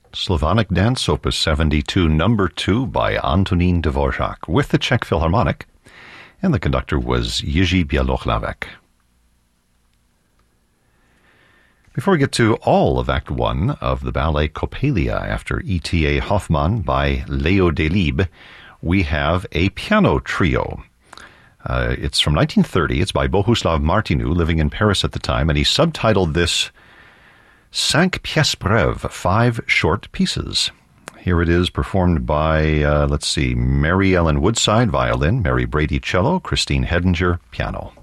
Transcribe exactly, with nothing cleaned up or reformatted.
Slavonic Dance, Opus seventy-two, number two by Antonín Dvorak, with the Czech Philharmonic, and the conductor was Jiří Bělohlavek. Before we get to all of Act One of the ballet Coppelia after E T A Hoffmann by Leo Delibes, we have a piano trio. Uh, it's from nineteen thirty. It's by Bohuslav Martinu, living in Paris at the time, and he subtitled this Cinq pièces brèves, five short pieces. Here it is performed by, uh, let's see, Mary Ellen Woodside, violin, Mary Brady, cello, Christine Hedinger, piano.